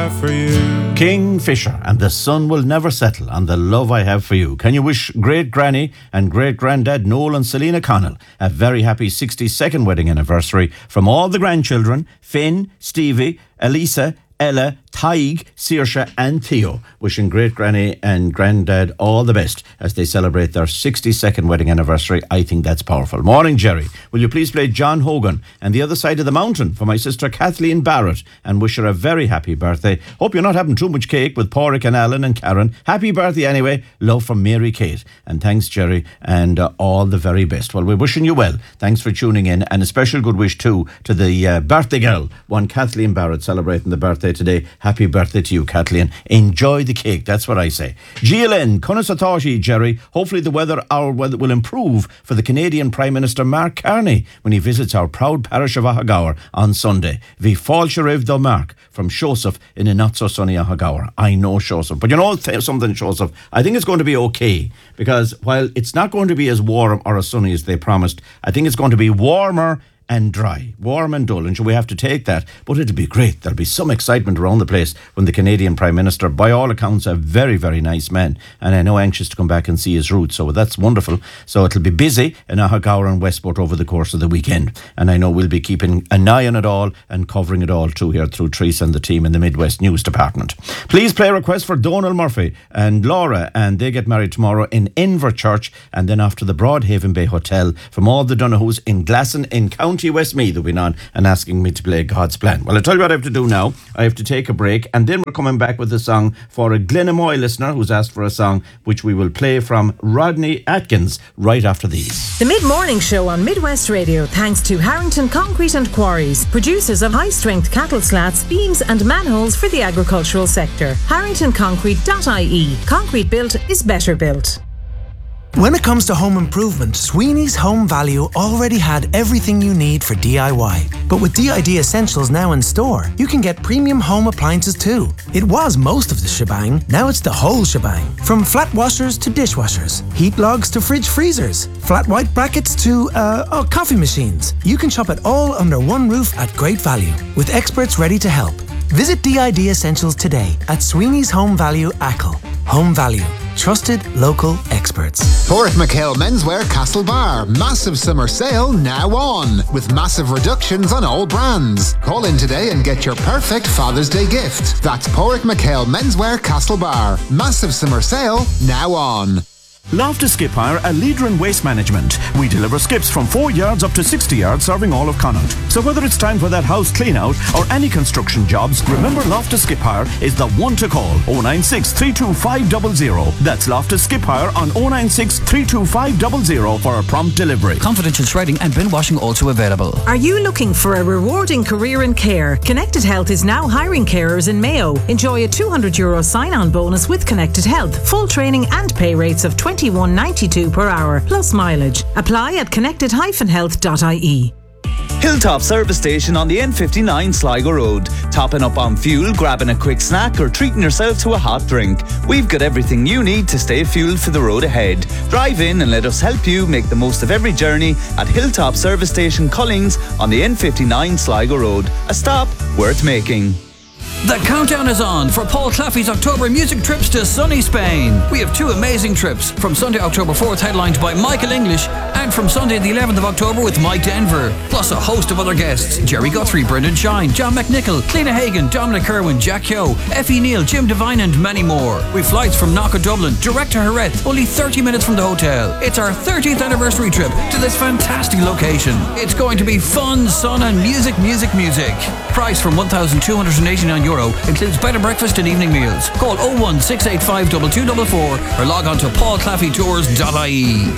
have for you. Kingfisher and the sun will never settle on the love I have for you. Can you wish great granny and great granddad Noel and Selena Connell a very happy 62nd wedding anniversary from all the grandchildren, Finn, Stevie, Elisa, Ella, Taig, Saoirse and Theo, wishing great granny and granddad all the best as they celebrate their 62nd wedding anniversary. I think that's powerful. Morning, Jerry. Will you please play John Hogan and The Other Side of the Mountain for my sister Kathleen Barrett and wish her a very happy birthday. Hope you're not having too much cake with Porrick and Alan and Karen. Happy birthday anyway. Love from Mary Kate. And thanks, Jerry, and all the very best. Well, we're wishing you well. Thanks for tuning in, and a special good wish too to the birthday girl, one Kathleen Barrett, celebrating the birthday today. Happy birthday to you, Kathleen. Enjoy the cake, that's what I say. GLN, Conasatoshi, Jerry. Hopefully our weather will improve for the Canadian Prime Minister Mark Carney when he visits our proud parish of Ahagaur on Sunday. Vi Falsheriv do Mark from Joseph in a not so sunny Ahagaur. I know Joseph, but you know something, Joseph? I think it's going to be okay, because while it's not going to be as warm or as sunny as they promised, I think it's going to be warmer and dry, warm and dull, and so we have to take that. But it'll be great. There'll be some excitement around the place when the Canadian Prime Minister, by all accounts, a very, very nice man, and I know anxious to come back and see his roots, so that's wonderful. So it'll be busy in Ahagaur and Westport over the course of the weekend, and I know we'll be keeping an eye on it all and covering it all too here through Teresa and the team in the Midwest News Department. Please play a request for Donal Murphy and Laura, and they get married tomorrow in Inverchurch, and then after the Broadhaven Bay Hotel from all the Donahues in Glasson in County Westmeath have been on and asking me to play God's Plan. Well, I'll tell you what I have to do now. I have to take a break, and then we're coming back with a song for a Glenamoy listener who's asked for a song which we will play from Rodney Atkins right after these. The Mid-Morning Show on Midwest Radio, thanks to Harrington Concrete and Quarries, producers of high-strength cattle slats, beams and manholes for the agricultural sector. HarringtonConcrete.ie. Concrete built is better built. When it comes to home improvement, Sweeney's Home Value already had everything you need for DIY. But with DID Essentials now in store, you can get premium home appliances too. It was most of the shebang, now it's the whole shebang. From flat washers to dishwashers, heat logs to fridge freezers, flat white brackets to, coffee machines. You can shop it all under one roof at great value, with experts ready to help. Visit DID Essentials today at Sweeney's Home Value Achill. Home Value. Trusted local experts. Porrick McHale Menswear Castlebar. Massive summer sale now on, with massive reductions on all brands. Call in today and get your perfect Father's Day gift. That's Porrick McHale Menswear Castlebar. Massive summer sale now on. Loftus Skip Hire, a leader in waste management. We deliver skips from 4 yards up to 60 yards, serving all of Connaught. So whether it's time for that house clean out or any construction jobs, remember Loftus Skip Hire is the one to call. 096 325 00. That's Loftus Skip Hire on 096 325 00 for a prompt delivery. Confidential shredding and bin washing also available. Are you looking for a rewarding career in care? Connected Health is now hiring carers in Mayo. Enjoy a €200 sign-on bonus with Connected Health. Full training and pay rates of $21.92 per hour, plus mileage. Apply at connected-health.ie. Hilltop Service Station on the N59 Sligo Road. Topping up on fuel, grabbing a quick snack or treating yourself to a hot drink. We've got everything you need to stay fueled for the road ahead. Drive in and let us help you make the most of every journey at Hilltop Service Station Cullings on the N59 Sligo Road. A stop worth making. The countdown is on for Paul Claffey's October music trips to sunny Spain. We have two amazing trips, from Sunday, October 4th, headlined by Michael English, and from Sunday, the 11th of October, with Mike Denver, plus a host of other guests: Jerry Guthrie, Brendan Shine, John McNichol, Cliona Hagan, Dominic Kerwin, Jack Hyo, Effie Neal, Jim Devine, and many more. With flights from Knock Dublin, direct to Jerez, only 30 minutes from the hotel. It's our 30th anniversary trip to this fantastic location. It's going to be fun, sun, and music. Price from €1,289, includes bed and breakfast and evening meals. Call 01685 2244 or log on to paulclaffeytours.ie.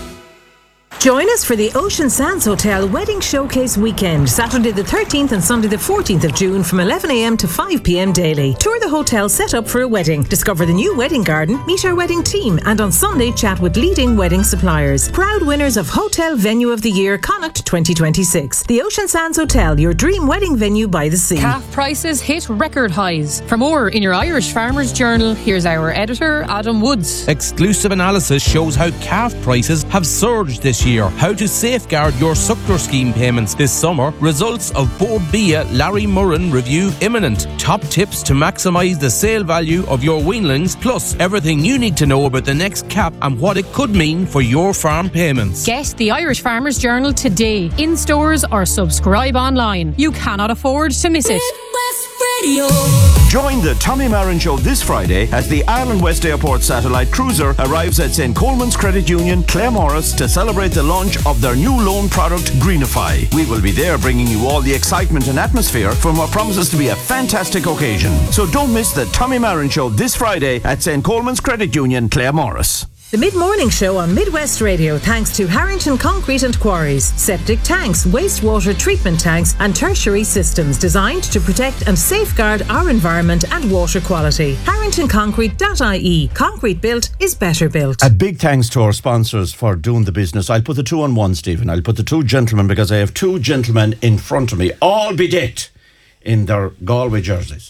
Join us for the Ocean Sands Hotel Wedding Showcase Weekend, Saturday the 13th and Sunday the 14th of June from 11am to 5pm daily. Tour the hotel set up for a wedding, discover the new wedding garden, meet our wedding team, and on Sunday chat with leading wedding suppliers. Proud winners of Hotel Venue of the Year Connaught 2026. The Ocean Sands Hotel, your dream wedding venue by the sea. Calf prices hit record highs. For more in your Irish Farmers Journal, here's our editor, Adam Woods. Exclusive analysis shows how calf prices have surged this year year. How to safeguard your Suckler scheme payments this summer. Results of Board BIA Larry Murren review imminent. Top tips to maximise the sale value of your weanlings, plus everything you need to know about the next cap and what it could mean for your farm payments. Get the Irish Farmers Journal today, in stores or subscribe online. You cannot afford to miss it. Join the Tommy Marin Show this Friday as the Ireland West Airport satellite cruiser arrives at St. Coleman's Credit Union, Claremorris, to celebrate the launch of their new loan product, Greenify. We will be there bringing you all the excitement and atmosphere from what promises to be a fantastic occasion. So don't miss the Tommy Marin Show this Friday at St. Coleman's Credit Union, Claremorris. The Mid-Morning Show on Midwest Radio, thanks to Harrington Concrete and Quarries. Septic tanks, wastewater treatment tanks and tertiary systems designed to protect and safeguard our environment and water quality. HarringtonConcrete.ie. Concrete built is better built. A big thanks to our sponsors for doing the business. I'll put the two on one, Stephen. I'll put the two gentlemen, because I have two gentlemen in front of me, all bedecked in their Galway jerseys.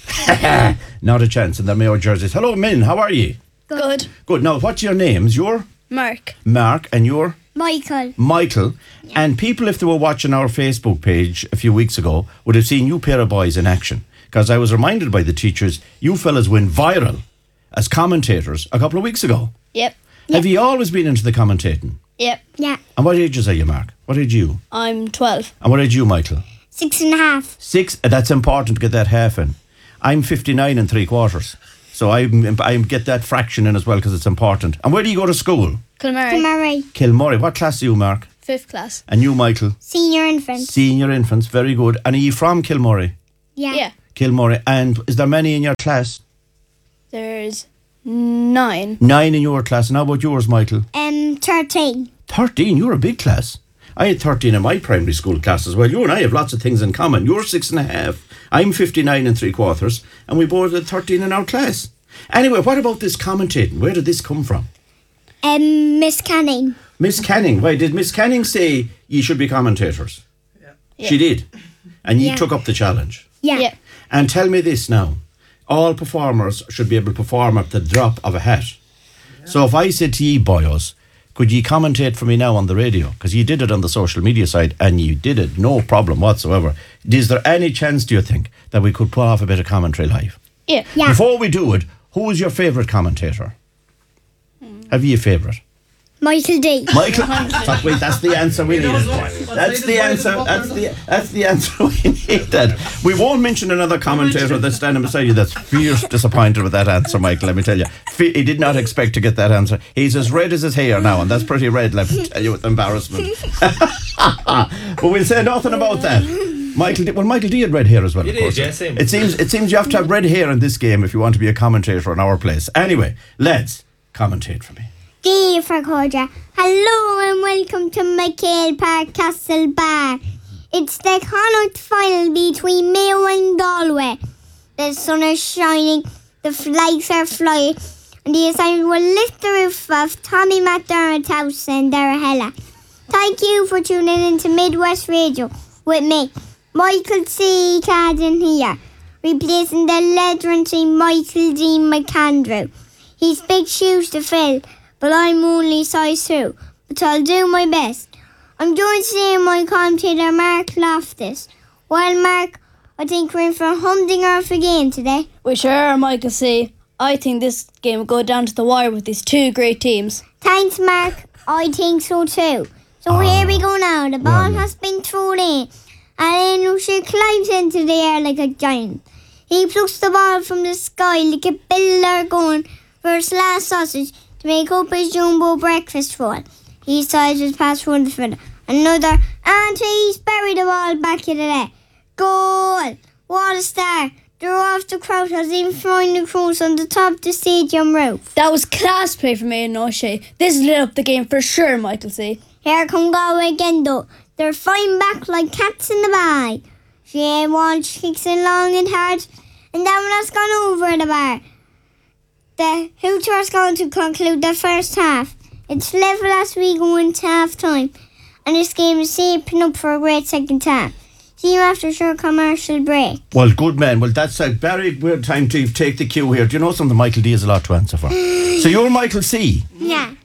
Not a chance in their Mayo jerseys. Hello, men. How are you? Good. Good. Now, what's your names? Your? Mark. Mark. And your? Michael. Michael. Yeah. And people, if they were watching our Facebook page a few weeks ago, would have seen you pair of boys in action. Because I was reminded by the teachers, you fellas went viral as commentators a couple of weeks ago. Yep. Have you always been into the commentating? Yep. Yeah. And what ages are you, Mark? What age are you? I'm 12. And what age are you, Michael? 6.5. 6. That's important to get that half in. I'm 59 3/4. So I get that fraction in as well, because it's important. And where do you go to school? Kilmurray. Kilmurray. What class are you, Mark? 5th class. And you, Michael? Senior infants. Senior infants. Very good. And are you from Kilmurray? Yeah. Kilmurray. And is there many in your class? There's 9. 9 in your class. And how about yours, Michael? 13. 13? You're a big class. I had 13 in my primary school class as well. You and I have lots of things in common. You're 6.5. I'm 59 3/4. And we both had 13 in our class. Anyway, what about this commentating? Where did this come from? Miss Canning. Miss Canning. Why did Miss Canning say you should be commentators? Yeah. She did. And you took up the challenge. Yeah. And tell me this now. All performers should be able to perform at the drop of a hat. Yeah. So if I said to ye boyos, could ye commentate for me now on the radio? Because you did it on the social media side and you did it, no problem whatsoever. Is there any chance, do you think, that we could put off a bit of commentary live? Yeah. Before we do it, who is your favourite commentator? Have you a favourite? Michael D. Michael? Wait, that's the answer we needed. That's the answer. That's the answer we needed. We won't mention another commentator that's standing beside you that's fierce disappointed with that answer, Michael, let me tell you. He did not expect to get that answer. He's as red as his hair now, and that's pretty red, let me tell you, with embarrassment. But we'll say nothing about that. Michael D had red hair as well, of course. Yes, same. It seems you have to have red hair in this game if you want to be a commentator in our place. Anyway, let's commentate for me. D for Cordia. Hello and welcome to McHale Park Castle Bar. It's the Connacht final between Mayo and Galway. The sun is shining, the flags are flying, and the assignment will lift the roof of Tommy McDermott's house in Derrahella. Thank you for tuning into Midwest Radio with me, Michael C. Cadden here, replacing the legendary Michael D. McAndrew. He's big shoes to fill, but I'm only size 2, but I'll do my best. I'm joined today by my commentator Mark Loftus. Well, Mark, I think we're in for a humdinger of a game today. We sure are, Michael C. I think this game will go down to the wire with these two great teams. Thanks, Mark. I think so too. So here we go now. The ball has been thrown in, and then she climbs into the air like a giant. He plucks the ball from the sky like a builder going for his last sausage to make up his jumbo breakfast roll. He sides his pass one defender. Another, and he's buried the ball back in the net. Goal! What a star! They're off the crowd as in flying the crows on the top of the stadium roof. That was class play from Aidan O'Shea. This lit up the game for sure, Michael C. Here come Galway again though. They're fighting back like cats in the bag. Shea Walsh kicks it long and hard, and that one has gone over the bar. The Hooter is going to conclude the first half. It's level as we go into half time, and this game is shaping up for a great second half. See you after a short commercial break. Well, good man. Well, that's a very good time to take the cue here. Do you know something? Michael D has a lot to answer for. So you're Michael C? Yeah.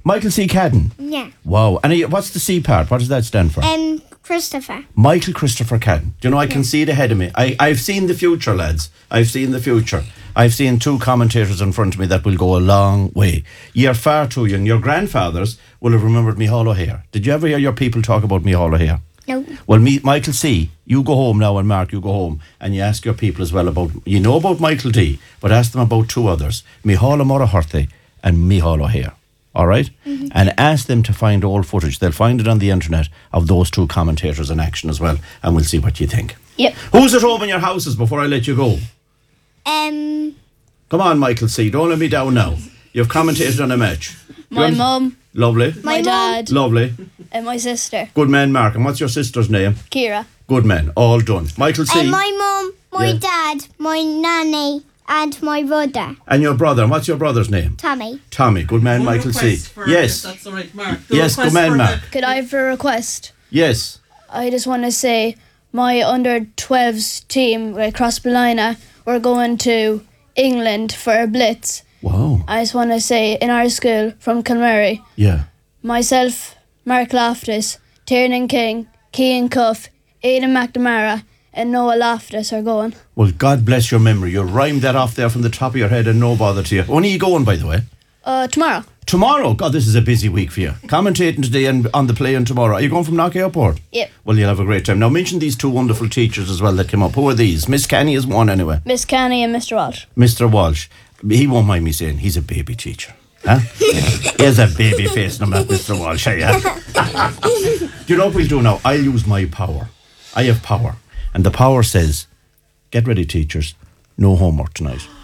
Michael C. Cadden? Yeah. Wow. And what's the C part? What does that stand for? Christopher. Michael Christopher Cadden. Do you know, I can see it ahead of me. I've seen the future, lads. I've seen the future. I've seen two commentators in front of me that will go a long way. You're far too young. Your grandfathers will have remembered Micheál O'Hare. Did you ever hear your people talk about Micheál O'Hare? No. Well, Michael C., you go home now, and Mark, you go home and you ask your people as well about, you know about Michael D., but ask them about two others, Micheál O'Murray and Micheál O'Hare. All right? Mm-hmm. And ask them to find old footage. They'll find it on the internet of those two commentators in action as well, and we'll see what you think. Yep. Who's at home in your houses before I let you go? Come on, Michael C., don't let me down now. You've commentated on a match. My mum. Lovely. My dad. Lovely. And my sister. Good man, Mark. And what's your sister's name? Kira. Good man. All done. Michael C. My mum, my dad, my nanny, and my brother. And your brother. And what's your brother's name? Tommy. Tommy. Good man, Michael C. Yes. That's all right, Mark. Yes, good man, Mark. Could I have a request? Yes. I just want to say my under-12s team, like Crossballina, we're going to England for a blitz. Wow. I just want to say, in our school from Kilmary, Yeah. myself, Mark Loftus, Tiernan King, Cian Cuff, Aidan McNamara, and Noah Loftus are going. Well, God bless your memory. You rhymed that off there from the top of your head and no bother to you. When are you going, by the way? Tomorrow. Tomorrow? God, this is a busy week for you. Commentating today and on the play and tomorrow. Are you going from Knock Airport? Yep. Well, you'll have a great time. Now, mention these two wonderful teachers as well that came up. Who are these? Miss Canny is one anyway. Miss Canny and Mr. Walsh. Mr. Walsh. He won't mind me saying he's a baby teacher. Huh? He has a baby face, no matter Mr. Walsh. Yeah. Do you know what we'll do now? I'll use my power. I have power. And the power says, get ready, teachers. No homework tonight.